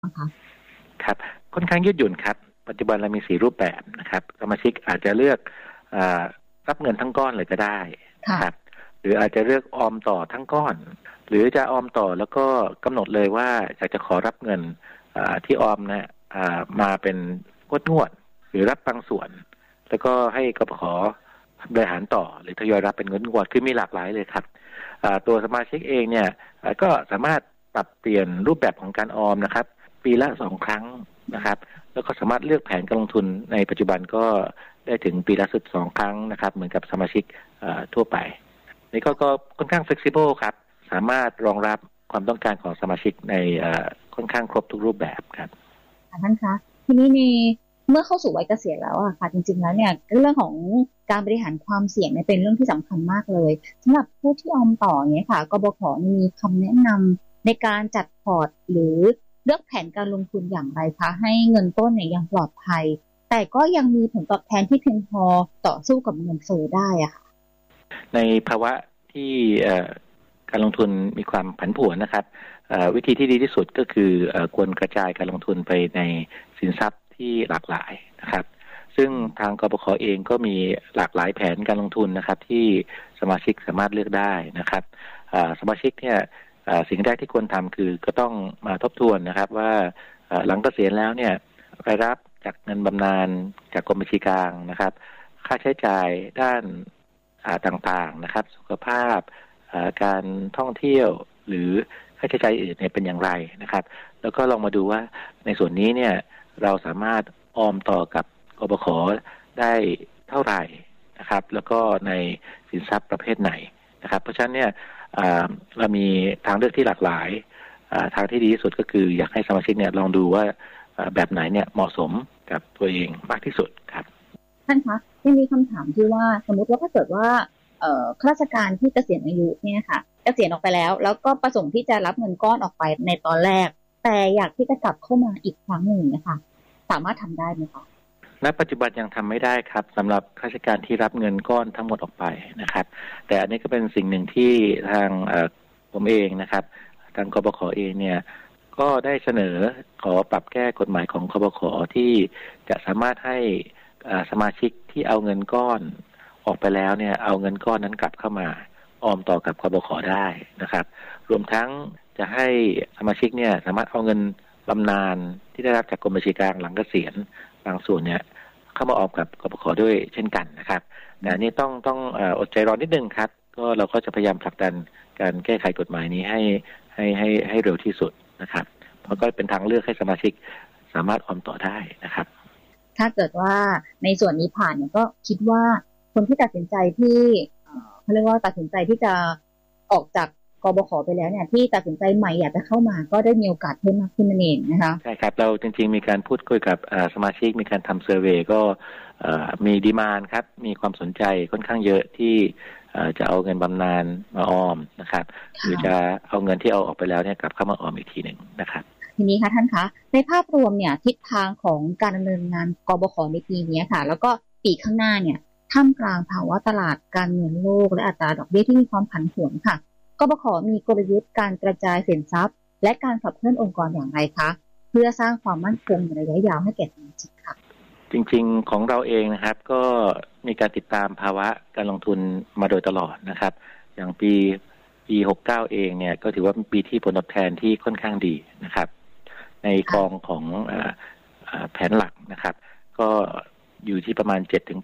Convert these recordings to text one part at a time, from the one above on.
นะคะครับค่อนข้างยืดหยุ่นครับปัจจุบันเรามี4รูปแบบนะครับสมาชิกอาจจะเลือกรับเงินทั้งก้อนเลยก็ได้ครับหรืออาจจะเลือกออมต่อทั้งก้อนหรือจะออมต่อแล้วก็กำหนดเลยว่าอยากจะขอรับเงินที่ออมนะมาเป็นงวดหรือรับบางส่วนแล้วก็ให้กปขบริหารต่อหรือทยอยรับเป็นงวดคือมีหลากหลายเลยครับตัวสมาชิกเองเนี่ยก็สามารถปรับเปลี่ยนรูปแบบของการออมนะครับปีละ2 ครั้งนะครับแล้วก็สามารถเลือกแผนการลงทุนในปัจจุบันก็ได้ถึงปีละ2 ครั้งนะครับเหมือนกับสมาชิกทั่วไปนี่ก็ค่อนข้าง flexible ครับสามารถรองรับความต้องการของสมาชิกในค่อนข้างครบทุกรูปแบบครับท่านคะทีนี้เมื่อเข้าสู่วัยเกษียณแล้วอะค่ะจริงๆแล้วเนี่ยเรื่องของการบริหารความเสี่ยงเนี่ยเป็นเรื่องที่สำคัญมากเลยสำหรับผู้ที่ออมต่อเนี่ยค่ะกบข.มีคำแนะนำในการจัดพอร์ตหรือเลือกแผนการลงทุนอย่างไรคะให้เงินต้นเนี่ยยังปลอดภัยแต่ก็ยังมีผลตอบแทนที่เพียงพอต่อสู้กับเงินเฟ้อได้อะค่ะในภาวะที่การลงทุนมีความผันผวนนะครับวิธีที่ดีที่สุดก็คือควรกระจายการลงทุนไปในสินทรัพย์ที่หลากหลายนะครับซึ่งทางกปข.เองก็มีหลากหลายแผนการลงทุนนะครับที่สมาชิกสามารถเลือกได้นะครับสมาชิกเนี่ยสิ่งแรกที่ควรทำคือก็ต้องมาทบทวนนะครับว่าหลังเกษียณแล้วเนี่ยรายรับจากเงินบำนาญจากกรมบัญชีกลางนะครับค่าใช้จ่ายด้านต่างๆนะครับสุขภาพการท่องเที่ยวหรือค่าใช้จ่ายอื่นเนี่ยเป็นอย่างไรนะครับแล้วก็ลองมาดูว่าในส่วนนี้เนี่ยเราสามารถออมต่อกับกบข.ได้เท่าไหร่นะครับแล้วก็ในสินทรัพย์ประเภทไหนนะครับเพราะฉะนั้นเนี่ยเรามีทางเลือกที่หลากหลายทางที่ดีที่สุดก็คืออยากให้สมาชิกเนี่ยลองดูว่าแบบไหนเนี่ยเหมาะสมกับตัวเองมากที่สุดครับท่านคะยังมีคำถามที่ว่าสมมติว่าถ้าเกิดว่าข้าราชการที่เกษียณอายุเนี่ยค่ะเกษียณออกไปแล้วก็ประสงค์ที่จะรับเงินก้อนออกไปในตอนแรกแต่อยากที่จะกลับเข้ามาอีกครั้งหนึ่งนะคะสามารถทำได้ไหมคะณปัจจุบันยังทำไม่ได้ครับสำหรับข้าราชการที่รับเงินก้อนทั้งหมดออกไปนะครับแต่อันนี้ก็เป็นสิ่งหนึ่งที่ทางผมเองนะครับทางกบข.เองเนี่ยก็ได้เสนอขอปรับแก้กฎหมายของกบข.ที่จะสามารถให้สมาชิกที่เอาเงินก้อนออกไปแล้วเนี่ยเอาเงินก้อนนั้นกลับเข้ามาออมต่อกับกบข.ได้นะครับรวมทั้งจะให้สมาชิกเนี่ยสามารถเอาเงินบำนาญที่ได้รับจากกรมบัญชีกลางหลังเกษียณบางส่วนเนี่ยเข้ามาออมกับกบข.ด้วยเช่นกันนะครับแต่นี่ต้องอดใจรอนิดนึงครับก็เราก็จะพยายามผลักดันการแก้ไขกฎหมายนี้ให้เร็วที่สุดนะครับเพราะก็เป็นทางเลือกให้สมาชิกสามารถออมต่อได้นะครับถ้าเกิดว่าในส่วนนี้ผ่านเนี่ยก็คิดว่าคนที่ตัดสินใจที่เขาเรียกว่าตัดสินใจที่จะออกจากกบข.ไปแล้วเนี่ยที่ตัดสินใจใหม่อยากจะเข้ามาก็ได้มีโอกาสเพิ่มมากขึ้นนั่นเองนะคะใช่ครับเราจริงๆมีการพูดคุยกับสมาชิกมีการทำเซอร์เวย์ก็มีดีมานด์ครับมีความสนใจค่อนข้างเยอะที่จะเอาเงินบำนาญมาออมนะครับหรือจะเอาเงินที่เอาออกไปแล้วเนี่ยกลับเข้ามาออมอีกทีหนึ่งนะครับทีนี้ค่ะท่านคะในภาพรวมเนี่ยทิศทางของการดำเนินงานกบข.ในปีนี้ค่ะแล้วก็ปีข้างหน้าเนี่ยท่ามกลางภาวะตลาดการเงินโลกและอัตราดอกเบี้ยที่มีความผันผวนค่ะกบข.มีกลยุทธ์การกระจายสินทรัพย์และการขับเคลื่อนองค์กรอย่างไรคะเพื่อสร้างความมั่นคงในระยะยาวให้แก่สมาชิกค่ะจริงๆของเราเองนะครับก็มีการติดตามภาวะการลงทุนมาโดยตลอดนะครับอย่างปี69เองเนี่ยก็ถือว่าเป็นปีที่ผลตอบแทนที่ค่อนข้างดีนะครับในกองของแผนหลักนะครับก็อยู่ที่ประมาณ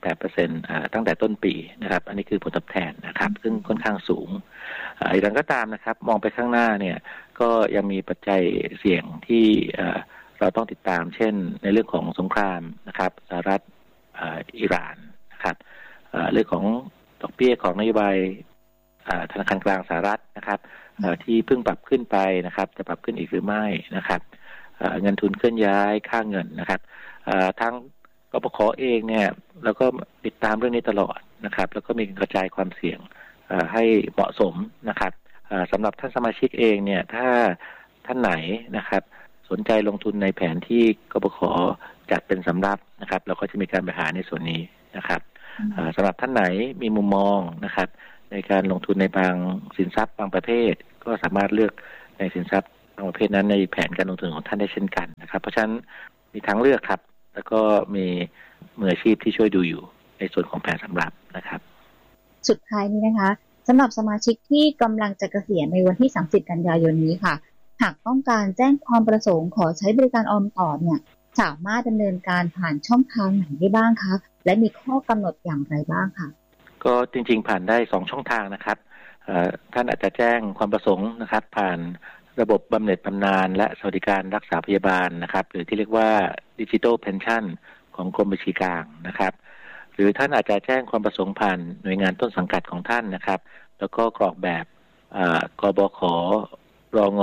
7-8% ตั้งแต่ต้นปีนะครับอันนี้คือผลตอบแทนนะครับซึ่งค่อนข้างสูงอย่างก็ตามนะครับมองไปข้างหน้าเนี่ยก็ยังมีปัจจัยเสี่ยงที่เราต้องติดตามเช่นในเรื่องของสงครามนะครับสหรัฐอิหร่านนะครับเรื่องของดอกเบี้ยของนโยบายธนาคารกลางสหรัฐนะครับที่เพิ่งปรับขึ้นไปนะครับจะปรับขึ้นอีกหรือไม่นะครับเงินทุนเคลื่อนย้ายค่าเงินนะครับทั้งกปข.เองเนี่ยเราก็ติดตามเรื่องนี้ตลอดนะครับแล้วก็มีกระจายความเสี่ยงให้เหมาะสมนะครับสำหรับท่านสมาชิกเองเนี่ยถ้าท่านไหนนะครับสนใจลงทุนในแผนที่กปข.จัดเป็นสำรับนะครับเราก็จะมีการบริหารในส่วนนี้นะครับสำหรับท่านไหนมีมุมมองนะครับในการลงทุนในบางสินทรัพย์บางประเภทก็สามารถเลือกในสินทรัพย์บางประเภทนั้นในแผนการลงทุนของท่านได้เช่นกันนะครับเพราะฉะนั้นมีทางเลือกครับแล้วก็มีมืออาชีพที่ช่วยดูอยู่ในส่วนของแผนสำหรับนะครับสุดท้ายนี้นะคะสำหรับสมาชิกที่กำลังจะเกษียณในวันที่30กันยายนนี้ค่ะหากต้องการแจ้งความประสงค์ขอใช้บริการออมต่อเนี่ยสามารถดำเนินการผ่านช่องทางไหนได้บ้างคะและมีข้อกำหนดอย่างไรบ้างคะก็จริงๆผ่านได้2ช่องทางนะครับท่านอาจจะแจ้งความประสงค์นะครับผ่านระบบบำเหน็จบำนาญและสวัสดิการรักษาพยาบาลนะครับหรือที่เรียกว่าดิจิทัลเพนชั่นของกรมบัญชีกลางนะครับหรือท่านอาจจะแจ้งความประสงค์ผ่านหน่วยงานต้นสังกัดของท่านนะครับแล้วก็กรอกแบบกบข.รง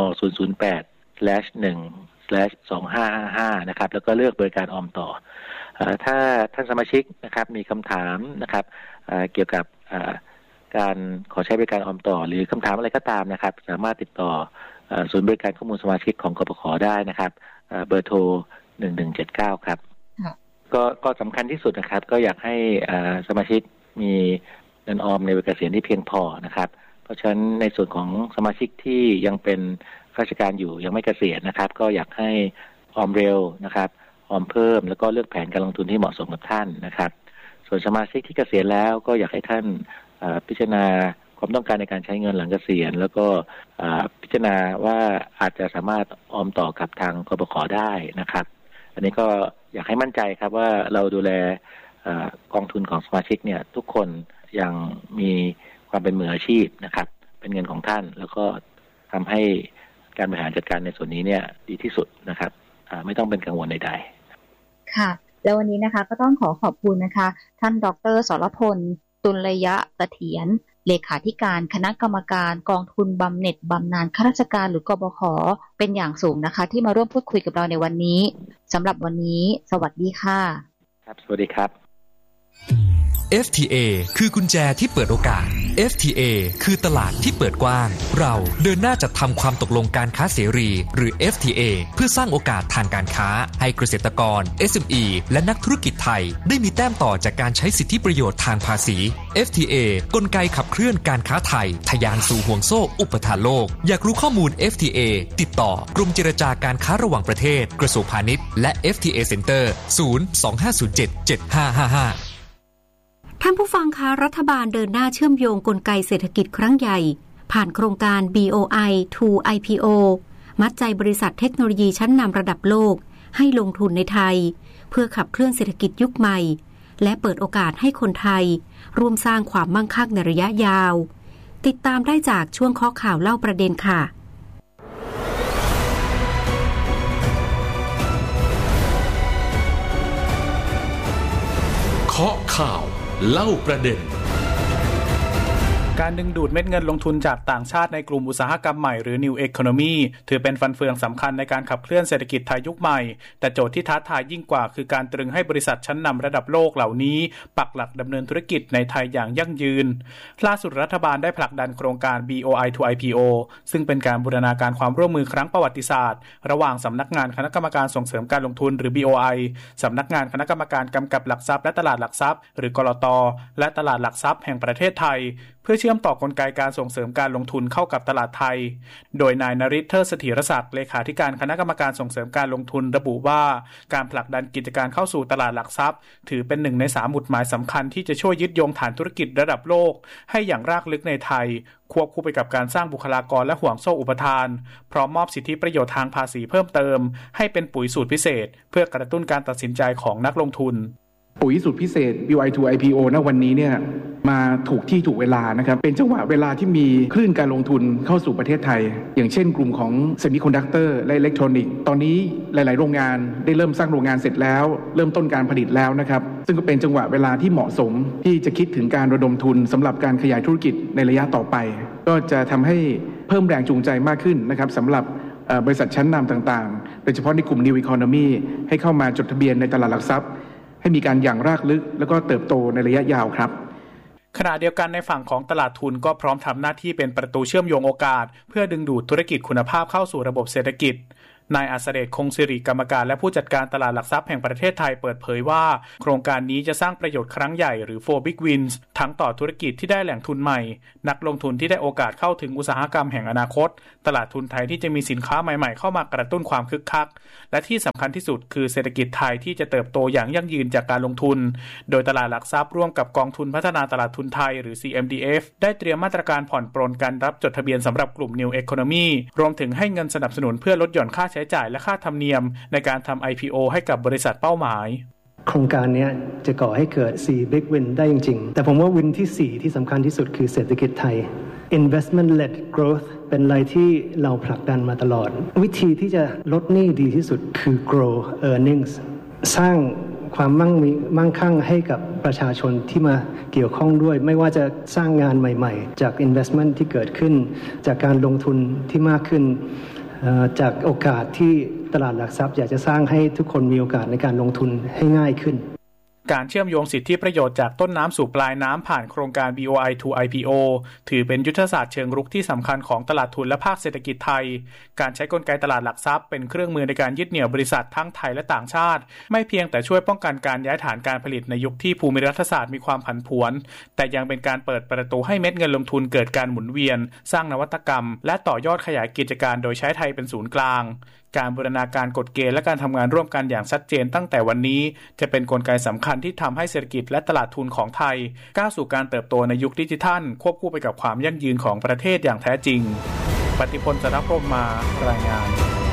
008/1/2555นะครับแล้วก็เลือกบริการออมต่อถ้าท่านสมาชิกนะครับมีคำถามนะครับเกี่ยวกับการขอใช้บริการออมต่อหรือคำถามอะไรก็ตามนะครับสามารถติดต่อศูนย์บริการข้อมูลสมาชิกของกบข.ได้นะครับเบอร์โทร1179ครับก็สำคัญที่สุดนะครับก็อยากให้สมาชิกมีเงินออมในวัยเกษียณที่เพียงพอนะครับเพราะฉะนั้นในส่วนของสมาชิกที่ยังเป็นข้าราชการอยู่ยังไม่เกษียณนะครับก็อยากให้ออมเร็วนะครับออมเพิ่มแล้วก็เลือกแผนการลงทุนที่เหมาะสมกับท่านนะครับส่วนสมาชิกที่เกษียณแล้วก็อยากให้ท่านพิจารณาความต้องการในการใช้เงินหลังเกษียณแล้วก็พิจารณาว่าอาจจะสามารถออมต่อกับทางกบข.ได้นะครับอันนี้ก็อยากให้มั่นใจครับว่าเราดูแลกองทุนของสมาชิกเนี่ยทุกคนยังมีความเป็นมืออาชีพนะครับเป็นเงินของท่านแล้วก็ทำให้การบริหารจัดการในส่วนนี้เนี่ยดีที่สุดนะครับไม่ต้องเป็นกังวลใดๆค่ะแล้ววันนี้นะคะก็ต้องขอบคุณนะคะท่านดร.สรพลตุลยะเสถียรเลขาธิการคณะกรรมการกองทุนบำเหน็จบำนาญข้าราชการหรือกบข.เป็นอย่างสูงนะคะที่มาร่วมพูดคุยกับเราในวันนี้สำหรับวันนี้สวัสดีค่ะครับสวัสดีครับ FTA คือกุญแจที่เปิดโอกาส FTA คือตลาดที่เปิดกว้างเราเดินหน้าจัดทำความตกลงการค้าเสรีหรือ FTA เพื่อสร้างโอกาสทางการค้าให้เกษตรกร SME และนักธุรกิจไทยได้มีแต้มต่อจากการใช้สิทธิประโยชน์ทางภาษี FTA กลไกขับเคลื่อนการค้าไทยทะยานสู่ห่วงโซ่อุปทานโลกอยากรู้ข้อมูล FTA ติดต่อกรมเจรจาการค้าระหว่างประเทศกระทรวงพาณิชย์และ FTA Center 025077555 ท่านผู้ฟังคะรัฐบาลเดินหน้าเชื่อมโยงกลไกเศรษฐกิจครั้งใหญ่ผ่านโครงการ BOI to IPO มัดใจบริษัทเทคโนโลยีชั้นนำระดับโลกให้ลงทุนในไทยเพื่อขับเคลื่อนเศรษฐกิจยุคใหม่และเปิดโอกาสให้คนไทยร่วมสร้างความมั่งคั่งในระยะยาวติดตามได้จากช่วงข้อข่าวเล่าประเด็นค่ะข้อข่าวเล่าประเด็นการดึงดูดเม็ดเงินลงทุนจากต่างชาติในกลุ่มอุตสาหกรรมใหม่หรือ New Economy ถือเป็นฟันเฟืองสำคัญในการขับเคลื่อนเศรษฐกิจไทยยุคใหม่แต่โจทย์ที่ท้าทายยิ่งกว่าคือการตรึงให้บริษัทชั้นนำระดับโลกเหล่านี้ปักหลักดำเนินธุรกิจในไทยอย่างยั่งยืนล่าสุดรัฐบาลได้ผลักดันโครงการ BOI to IPO ซึ่งเป็นการบูรณาการความร่วมมือครั้งประวัติศาสตร์ระหว่างสำนักงานคณะกรรมการส่งเสริมการลงทุนหรือ BOI สำนักงานคณะกรรมการกำกับหลักทรัพย์และตลาดหลักทรัพย์หรือกลต.และตลาดหลักทรัพย์แห่งประเทศไทยเพื่อเชื่อมต่อกลไกการส่งเสริมการลงทุนเข้ากับตลาดไทยโดยนายนฤทธิ์ เทิดเสถียรศักดิ์เลขาธิการคณะกรรมการส่งเสริมการลงทุนระบุว่าการผลักดันกิจการเข้าสู่ตลาดหลักทรัพย์ถือเป็น1ใน3หมุดหมายสำคัญที่จะช่วยยึดโยงฐานธุรกิจระดับโลกให้อย่างรากลึกในไทยควบคู่ไปกับการสร้างบุคลากรและห่วงโซ่อุปทานพร้อมมอบสิทธิประโยชน์ทางภาษีเพิ่มเติมให้เป็นปุ๋ยสูตรพิเศษเพื่อกระตุ้นการตัดสินใจของนักลงทุนปุ๋ยสูตรพิเศษ BOI to IPO ณวันนี้เนี่ยมาถูกที่ถูกเวลานะครับเป็นจังหวะเวลาที่มีคลื่นการลงทุนเข้าสู่ประเทศไทยอย่างเช่นกลุ่มของเซมิคอนดักเตอร์และอิเล็กทรอนิกส์ตอนนี้หลายๆโรงงานได้เริ่มสร้างโรงงานเสร็จแล้วเริ่มต้นการผลิตแล้วนะครับซึ่งก็เป็นจังหวะเวลาที่เหมาะสมที่จะคิดถึงการระดมทุนสำหรับการขยายธุรกิจในระยะต่อไปก็จะทำให้เพิ่มแรงจูงใจมากขึ้นนะครับสำหรับบริษัทชั้นนำต่างๆโดยเฉพาะในกลุ่ม New Economy ให้เข้ามาจดทะเบียนในตลาดหลักทรัพย์ให้มีการอย่างรากลึกแล้วก็เติบโตในระยะยาวครับขณะเดียวกันในฝั่งของตลาดทุนก็พร้อมทำหน้าที่เป็นประตูเชื่อมโยงโอกาสเพื่อดึงดูดธุรกิจคุณภาพเข้าสู่ระบบเศรษฐกิจนายอัศเดชคงสิริกรรมการและผู้จัดการตลาดหลักทรัพย์แห่งประเทศไทยเปิดเผยว่าโครงการนี้จะสร้างประโยชน์ครั้งใหญ่หรือ 4 Big Wins ทั้งต่อธุรกิจที่ได้แหล่งทุนใหม่นักลงทุนที่ได้โอกาสเข้าถึงอุตสาหกรรมแห่งอนาคตตลาดทุนไทยที่จะมีสินค้าใหม่ๆเข้ามากระตุ้นความคึกคักและที่สำคัญที่สุดคือเศรษฐกิจไทยที่จะเติบโตอย่างยั่งยืนจากการลงทุนโดยตลาดหลักทรัพย์ร่วมกับกองทุนพัฒนาตลาดทุนไทยหรือ CMDF ได้เตรียมมาตรการผ่อนปรนการรับจดทะเบียนสำหรับกลุ่ม New Economy รวมถึงให้เงินสนับสนุนเพื่อลดหย่อนค่าใช้จ่ายและค่าธรรมเนียมในการทำ IPO ให้กับบริษัทเป้าหมายโครงการนี้จะก่อให้เกิด4 Big Win ได้จริงๆแต่ผมว่าวินที่4ที่สำคัญที่สุดคือเศรษฐกิจไทย Investment Led Growth เป็นอะไรที่เราผลักดันมาตลอดวิธีที่จะลดหนี้ดีที่สุดคือ Grow Earnings สร้างความมั่งคั่งให้กับประชาชนที่มาเกี่ยวข้องด้วยไม่ว่าจะสร้างงานใหม่ๆจาก Investment ที่เกิดขึ้นจากการลงทุนที่มากขึ้นจากโอกาสที่ตลาดหลักทรัพย์อยากจะสร้างให้ทุกคนมีโอกาสในการลงทุนให้ง่ายขึ้นการเชื่อมโยงสิทธิประโยชน์จากต้นน้ำสู่ปลายน้ำผ่านโครงการ BOI to IPO ถือเป็นยุทธศาสตร์เชิงรุกที่สำคัญของตลาดทุนและภาคเศรษฐกิจไทยการใช้กลไกตลาดหลักทรัพย์เป็นเครื่องมือในการยึดเหนี่ยวบริษัททั้งไทยและต่างชาติไม่เพียงแต่ช่วยป้องกันการย้ายฐานการผลิตในยุคที่ภูมิรัฐศาสตร์มีความผันผวนแต่ยังเป็นการเปิดประตูให้เม็ดเงินลงทุนเกิดการหมุนเวียนสร้างนวัตกรรมและต่อยอดขยายกิจการโดยใช้ไทยเป็นศูนย์กลางการบูรณาการกฎเกณฑ์และการทำงานร่วมกันอย่างชัดเจนตั้งแต่วันนี้จะเป็นกลไกสำคัญที่ทำให้เศรษฐกิจและตลาดทุนของไทยก้าวสู่การเติบโตในยุคดิจิทัลควบคู่ไปกับความยั่งยืนของประเทศอย่างแท้จริงปฏิพล จันทพรหม มารายงาน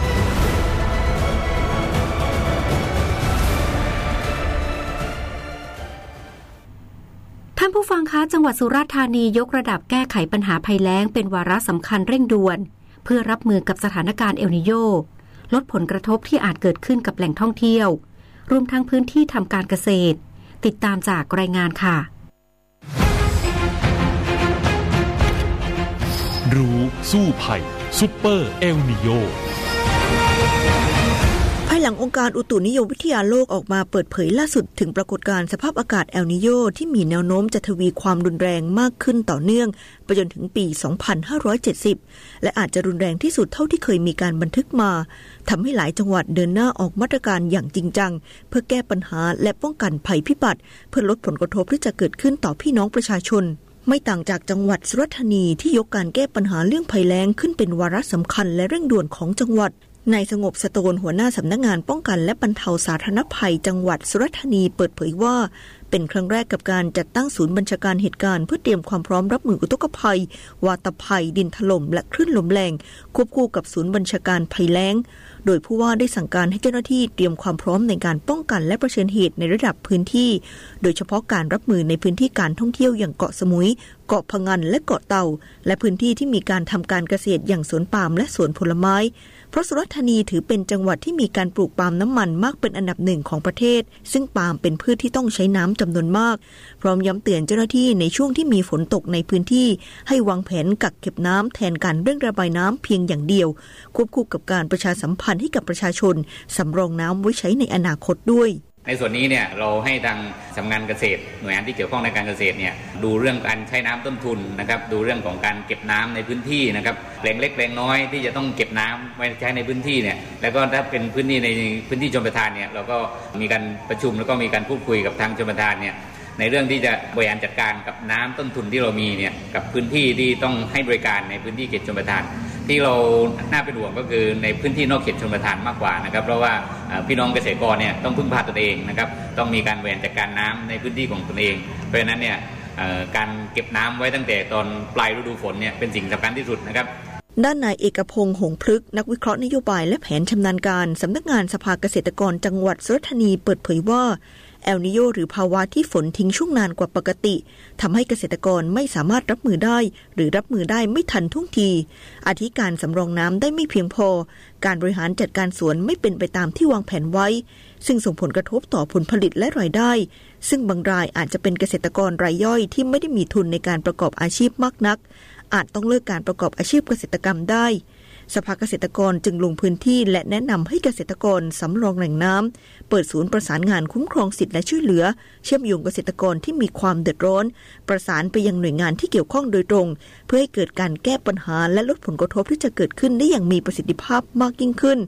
ท่านผู้ฟังคะจังหวัดสุราษฎร์ธานียกระดับแก้ไขปัญหาภัยแล้งเป็นวาระสำคัญเร่งด่วนเพื่อรับมือกับสถานการณ์เอลนีโญลดผลกระทบที่อาจเกิดขึ้นกับแหล่งท่องเที่ยวรวมทั้งพื้นที่ทำการเกษตรติดตามจากรายงานค่ะรู้สู้ภัยซุปเปอร์เอลนีโญภายหลังองค์การอุตุนิยมวิทยาโลกออกมาเปิดเผยล่าสุดถึงปรากฏการณ์สภาพอากาศเอลนีโญที่มีแนวโน้มจะทวีความรุนแรงมากขึ้นต่อเนื่องไปจนถึงปี 2570 และอาจจะรุนแรงที่สุดเท่าที่เคยมีการบันทึกมาทำให้หลายจังหวัดเดินหน้าออกมาตรการอย่างจริงจังเพื่อแก้ปัญหาและป้องกันภัยพิบัติเพื่อลดผลกระทบที่จะเกิดขึ้นต่อพี่น้องประชาชนไม่ต่างจากจังหวัดสุราษฎร์ธานีที่ยกการแก้ปัญหาเรื่องภัยแล้งขึ้นเป็นวาระสำคัญและเร่งด่วนของจังหวัดนายสงบสโตนหัวหน้าสำนักงานป้องกันและบรรเทาสาธารณภัยจังหวัดสุราษฎร์ธานีเปิดเผยว่าเป็นครั้งแรกกับการจัดตั้งศูนย์บัญชาการเหตุการณ์เพื่อเตรียมความพร้อมรับมืออุทกภัยวาตภัยดินถล่มและคลื่นลมแรงควบคู่กับศูนย์บัญชาการภัยแล้งโดยผู้ว่าได้สั่งการให้เจ้าหน้าที่เตรียมความพร้อมในการป้องกันและเผชิญเหตุในระดับพื้นที่โดยเฉพาะการรับมือในพื้นที่การท่องเที่ยวอย่างเกาะสมุยเกาะพะงันและเกาะเต่าและพื้นที่ที่มีการทำการเกษตรอย่างสวนปาล์มและสวนผลไม้เพราะสุราษฎร์ธานีถือเป็นจังหวัดที่มีการปลูกปาล์มน้ำมันมากเป็นอันดับหนึ่งของประเทศซึ่งปาล์มเป็นพืชที่ต้องใช้น้ำจำนวนมากพร้อมย้ำเตือนเจ้าหน้าที่ในช่วงที่มีฝนตกในพื้นที่ให้วางแผนกักเก็บน้ำแทนการเร่งระบายน้ำเพียงอย่างเดียวควบคู่กับการประชาสัมพันธ์ให้กับประชาชนสำรองน้ำไว้ใช้ในอนาคตด้วยในส่วนนี้เนี่ยเราให้ทางสำนักงานเกษตรหน่วยงานที่เกี่ยวข้องในการเกษตรเนี่ยดูเรื่องการใช้น้ำต้นทุนนะครับดูเรื่องของการเก็บน้ำในพื้นที่นะครับแหล่งเล็กแหล่งน้อยที่จะต้องเก็บน้ำไว้ใช้ในพื้นที่เนี่ยแล้วก็ถ้าเป็นพื้นที่ในพื้นที่ชลประทานเนี่ยเราก็มีการประชุมแล้วก็มีการพูดคุยกับทางชลประทานเนี่ยในเรื่องที่จะบริหารจัดการกับน้ำต้นทุนที่เรามีเนี่ยกับพื้นที่ที่ต้องให้บริการในพื้นที่เขตชลประทานที่เราน่าเป็นห่วงก็คือในพื้นที่นอกเขตชลประทานมากกว่านะครับเพราะว่าพี่น้องเกษตรกรเนี่ยต้องพึ่งพาตนเองนะครับต้องมีการบริหารจัดการน้ำในพื้นที่ของตนเองเพราะฉะนั้นเนี่ยการเก็บน้ำไว้ตั้งแต่ตอนปลายฤดูฝนเนี่ยเป็นสิ่งสำคัญที่สุดนะครับด้านนายเอกพงษ์หงส์พฤกษ์นักวิเคราะห์นโยบายและแผนชำนาญการสำนักงานสภาเกษตรกรจังหวัดสุราษฎร์ธานีเปิดเผยว่าเอลนีโญหรือภาวะที่ฝนทิ้งช่วงนานกว่าปกติทำให้เกษตรกรไม่สามารถรับมือได้หรือรับมือได้ไม่ทันท่วงทีอาทิการสำรองน้ำได้ไม่เพียงพอการบริหารจัดการสวนไม่เป็นไปตามที่วางแผนไว้ซึ่งส่งผลกระทบต่อผลผลิตและรายได้ซึ่งบางรายอาจจะเป็นเกษตรกรรายย่อยที่ไม่ได้มีทุนในการประกอบอาชีพมากนักอาจต้องเลิกการประกอบอาชีพเกษตรกรรมได้สภาเกษตรกรจึงลงพื้นที่และแนะนำให้เกษตรกรสำรองแหล่งน้ำเปิดศูนย์ประสานงานคุ้มครองสิทธิและช่วยเหลือเชื่อมโยงเกษตรกรที่มีความเดือดร้อนประสานไปยังหน่วยงานที่เกี่ยวข้องโดยตรงเพื่อให้เกิดการแก้ปัญหาและลดผลกระทบที่จะเกิดขึ้นได้อย่างมีประสิทธิภาพมากยิ่งขึ้น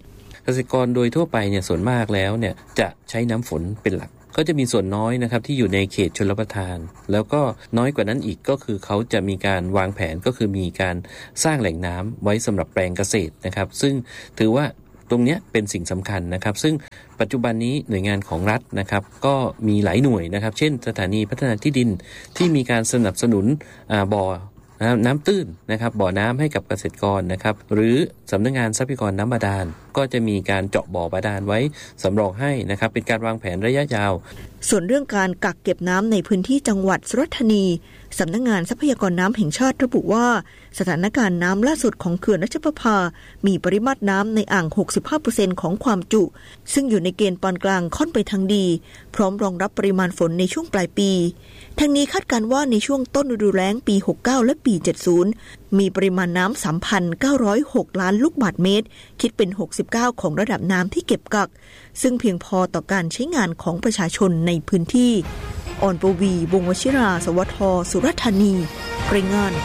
เกษตรกรโดยทั่วไปเนี่ยส่วนมากแล้วเนี่ยจะใช้น้ำฝนเป็นหลักก็จะมีส่วนน้อยนะครับที่อยู่ในเขตชลประทานแล้วก็น้อยกว่านั้นอีกก็คือเขาจะมีการวางแผนก็คือมีการสร้างแหล่งน้ำไว้สำหรับแปลงเกษตรนะครับซึ่งถือว่าตรงนี้เป็นสิ่งสำคัญนะครับซึ่งปัจจุบันนี้หน่วยงานของรัฐนะครับก็มีหลายหน่วยนะครับเช่นสถานีพัฒนาที่ดินที่มีการสนับสนุนบ่อน้ำตื้นนะครับบ่อน้ำให้กับเกษตรกรนะครับหรือสำนักงานทรัพยากรน้ำบาดาลก็จะมีการเจาะบ่อบาดาลไว้สำรองให้นะครับเป็นการวางแผนระยะยาวส่วนเรื่องการกักเก็บน้ำในพื้นที่จังหวัดสุราษฎร์ธานีสำนักงานทรัพยากรน้ำแห่งชาติระบุว่าสถานการณ์น้ำล่าสุดของเขื่อนรัชประภามีปริมาตรน้ำในอ่าง 65% ของความจุซึ่งอยู่ในเกณฑ์ปานกลางค่อนไปทางดีพร้อมรองรับปริมาณฝนในช่วงปลายปีทั้งนี้คาดการณ์ว่าในช่วงต้นฤดูแล้งปี 69 และปี 70 มีปริมาณน้ำ 3,906 ล้านลูกบาศก์เมตรคิดเป็น 69% ของระดับน้ำที่เก็บกักซึ่งเพียงพอต่อการใช้งานของประชาชนในพื้นที่อ่อนปวี วงศ์วชิราสวท สุราษฎร์ธานีรายงาน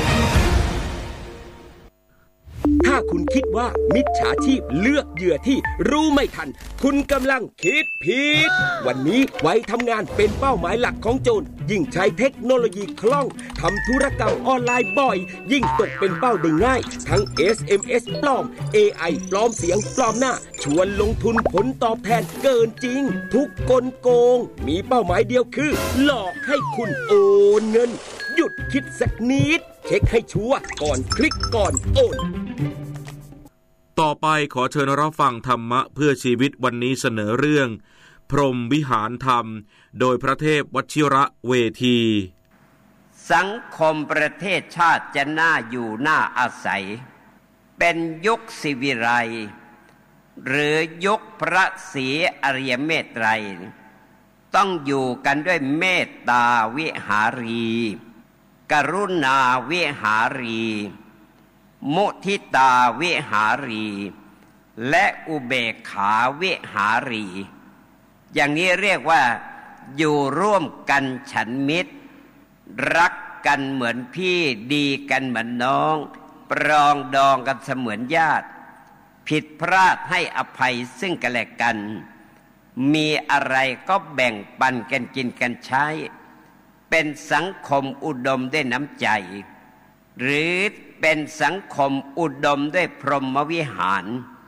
ถ้าคุณคิดว่ามิจฉาชีพเลือกเหยื่อที่รู้ไม่ทันคุณกำลังคิดผิดวันนี้ไว้ทำงานเป็นเป้าหมายหลักของโจรยิ่งใช้เทคโนโลยีคล่องทำธุรกรรมออนไลน์บ่อยยิ่งตกเป็นเป้าได้ง่ายทั้ง SMS ปลอม AI ปลอมเสียงปลอมหน้าชวนลงทุนผลตอบแทนเกินจริงทุกกลโกงมีเป้าหมายเดียวคือหลอกให้คุณโอนเงินหยุดคิดสักนิดเช็คให้ชัวร์ก่อนคลิกก่อนโอนต่อไปขอเชิญรับฟังธรรมะเพื่อชีวิตวันนี้เสนอเรื่องพรหมวิหารธรรมโดยพระเทพวชิระเวทีสังคมประเทศชาติจะน่าอยู่น่าอาศัยเป็นยุคศิวิไลย์หรือยุคพระศรีอริยเมตไตรต้องอยู่กันด้วยเมตตาวิหารีกรุณาวิหารีมุทิตาวิหารีและอุเบกขาวิหารีอย่างนี้เรียกว่าอยู่ร่วมกันฉันมิตรรักกันเหมือนพี่ดีกันเหมือนน้องปรองดองกันเสมือนญาติผิดพลาดให้อภัยซึ่งกันและกันมีอะไรก็แบ่งปันกันกินกันใช้เป็นสังคมอุดมด้วยน้ำใจหรือเป็นสังคมอุดมด้วยพรหมวิหาร